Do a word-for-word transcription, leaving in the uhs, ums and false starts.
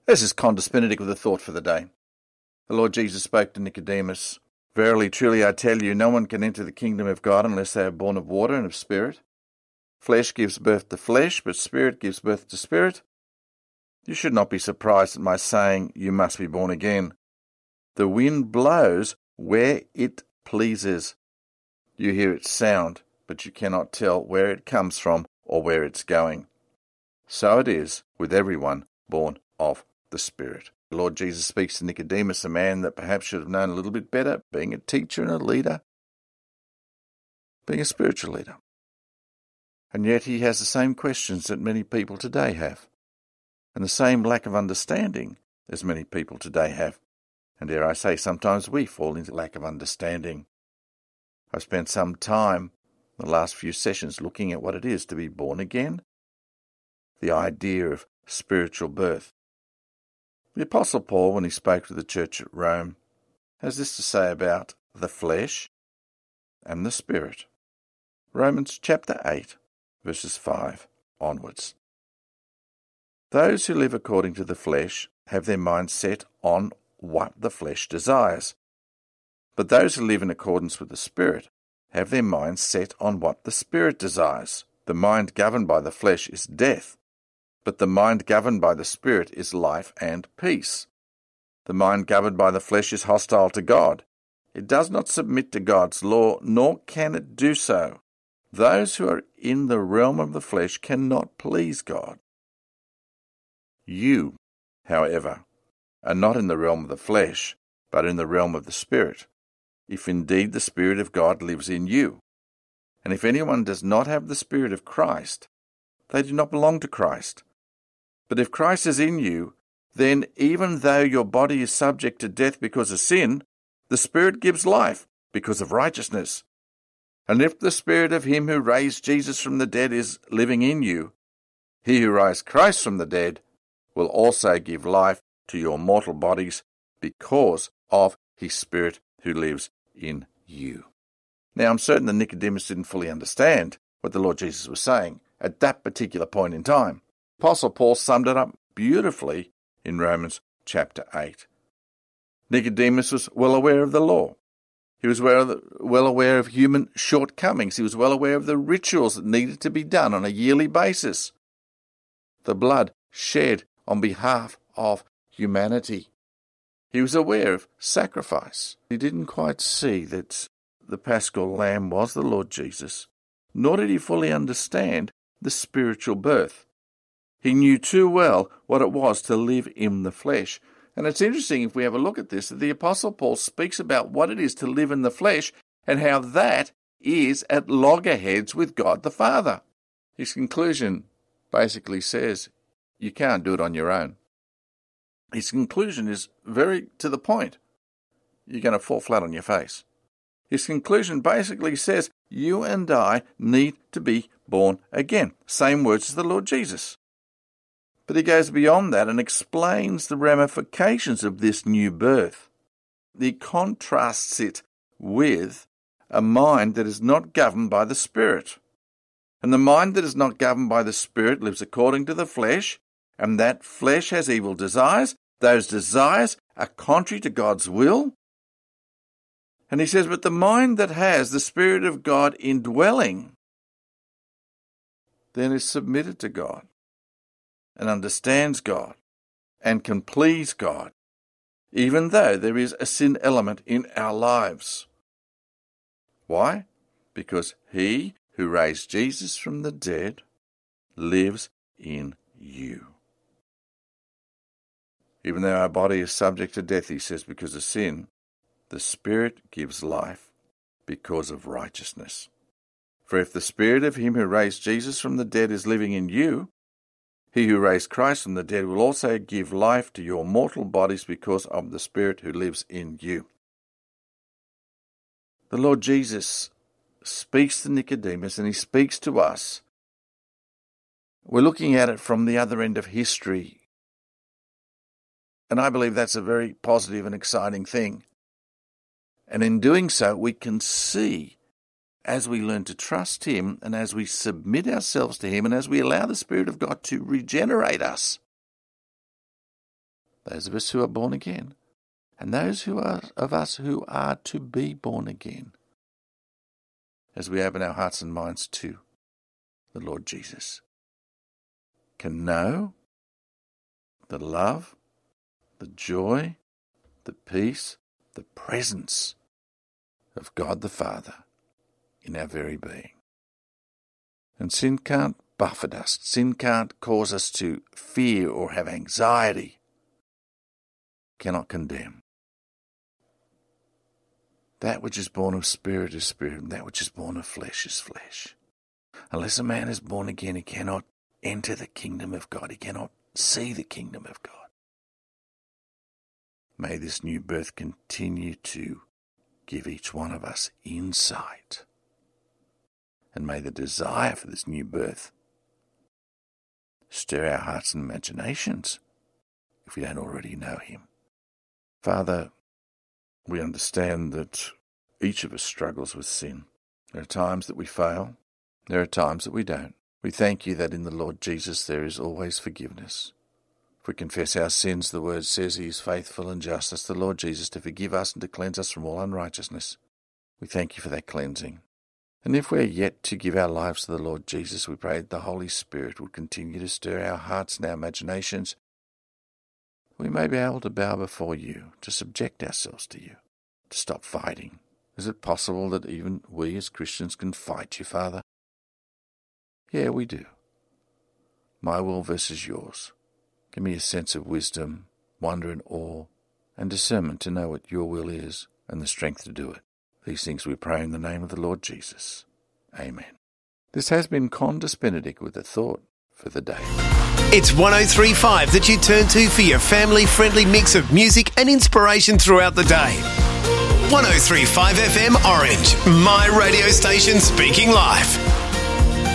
This is Condus Benedict with a thought for the day. The Lord Jesus spoke to Nicodemus, "Verily, truly, I tell you, no one can enter the kingdom of God unless they are born of water and of spirit. Flesh gives birth to flesh, but spirit gives birth to spirit. You should not be surprised at my saying, you must be born again. The wind blows where it pleases. You hear its sound, but you cannot tell where it comes from or where it's going. So it is with everyone born of the Spirit." The Lord Jesus speaks to Nicodemus, a man that perhaps should have known a little bit better, being a teacher and a leader, being a spiritual leader. And yet he has the same questions that many people today have, and the same lack of understanding as many people today have. And dare I say, sometimes we fall into lack of understanding. I've spent some time in the last few sessions looking at what it is to be born again, the idea of spiritual birth. The Apostle Paul, when he spoke to the church at Rome, has this to say about the flesh and the spirit. Romans chapter eight, verses five onwards. Those who live according to the flesh have their mind set on what the flesh desires. But those who live in accordance with the Spirit have their minds set on what the Spirit desires. The mind governed by the flesh is death, but the mind governed by the Spirit is life and peace. The mind governed by the flesh is hostile to God. It does not submit to God's law, nor can it do so. Those who are in the realm of the flesh cannot please God. You, however, are not in the realm of the flesh, but in the realm of the Spirit, if indeed the Spirit of God lives in you. And if anyone does not have the Spirit of Christ, they do not belong to Christ. But if Christ is in you, then even though your body is subject to death because of sin, the Spirit gives life because of righteousness. And if the Spirit of him who raised Jesus from the dead is living in you, he who raised Christ from the dead will also give life to your mortal bodies because of his Spirit who lives in you. Now, I'm certain that Nicodemus didn't fully understand what the Lord Jesus was saying at that particular point in time. Apostle Paul summed it up beautifully in Romans chapter eight. Nicodemus was well aware of the law. He was well, well aware of human shortcomings. He was well aware of the rituals that needed to be done on a yearly basis. The blood shed on behalf of humanity. He was aware of sacrifice. He didn't quite see that the Paschal Lamb was the Lord Jesus, nor did he fully understand the spiritual birth. He knew too well what it was to live in the flesh. And it's interesting, if we have a look at this, that the Apostle Paul speaks about what it is to live in the flesh and how that is at loggerheads with God the Father. His conclusion basically says, you can't do it on your own. His conclusion is very to the point. You're going to fall flat on your face. His conclusion basically says, you and I need to be born again. Same words as the Lord Jesus. But he goes beyond that and explains the ramifications of this new birth. He contrasts it with a mind that is not governed by the Spirit. And the mind that is not governed by the Spirit lives according to the flesh, and that flesh has evil desires. Those desires are contrary to God's will. And he says, but the mind that has the Spirit of God indwelling then is submitted to God and understands God and can please God, even though there is a sin element in our lives. Why? Because he who raised Jesus from the dead lives in you. Even though our body is subject to death, he says, because of sin, the Spirit gives life because of righteousness. For if the Spirit of him who raised Jesus from the dead is living in you, he who raised Christ from the dead will also give life to your mortal bodies because of the Spirit who lives in you. The Lord Jesus speaks to Nicodemus and he speaks to us. We're looking at it from the other end of history. And I believe that's a very positive and exciting thing. And in doing so, we can see, as we learn to trust him and as we submit ourselves to him and as we allow the Spirit of God to regenerate us, those of us who are born again, and those who are of us who are to be born again, as we open our hearts and minds to the Lord Jesus, can know the love, the joy, the peace, the presence of God the Father in our very being. And sin can't buffet us. Sin can't cause us to fear or have anxiety. Cannot condemn. That which is born of spirit is spirit, and that which is born of flesh is flesh. Unless a man is born again, he cannot enter the kingdom of God. He cannot see the kingdom of God. May this new birth continue to give each one of us insight. And may the desire for this new birth stir our hearts and imaginations if we don't already know him. Father, we understand that each of us struggles with sin. There are times that we fail. There are times that we don't. We thank you that in the Lord Jesus there is always forgiveness. If we confess our sins, the word says he is faithful and just, as the Lord Jesus, to forgive us and to cleanse us from all unrighteousness. We thank you for that cleansing. And if we're yet to give our lives to the Lord Jesus, we pray that the Holy Spirit will continue to stir our hearts and our imaginations. We may be able to bow before you, to subject ourselves to you, to stop fighting. Is it possible that even we as Christians can fight you, Father? Yeah, we do. My will versus yours. Give me a sense of wisdom, wonder and awe, and discernment to know what your will is, and the strength to do it. These things we pray in the name of the Lord Jesus. Amen. This has been Condis Benedict with a thought for the day. It's one oh three point five that you turn to for your family-friendly mix of music and inspiration throughout the day. one oh three point five F M Orange, my radio station speaking life.